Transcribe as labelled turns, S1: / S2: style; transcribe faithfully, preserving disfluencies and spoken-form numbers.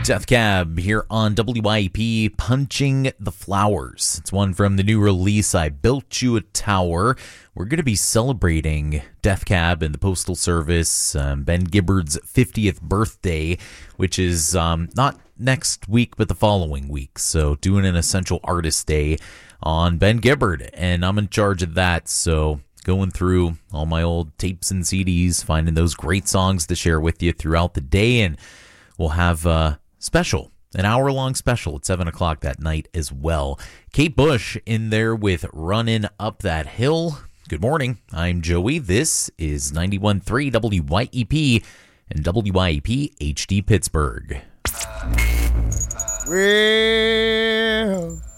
S1: Death Cab here on W I E P, Punching the Flowers. It's one from the new release, I Built You a Tower. We're going to be celebrating Death Cab and the Postal Service, um, Ben Gibbard's fiftieth birthday, which is um, not next week, but the following week. So doing an Essential Artist Day on Ben Gibbard, and I'm in charge of that. So going through all my old tapes and C Ds, finding those great songs to share with you throughout the day, and we'll have a special, an hour-long special at seven o'clock that night as well. Kate Bush in there with Running Up That Hill. Good morning. I'm Joey. This is ninety-one point three W Y E P and W Y E P H D Pittsburgh.
S2: Well,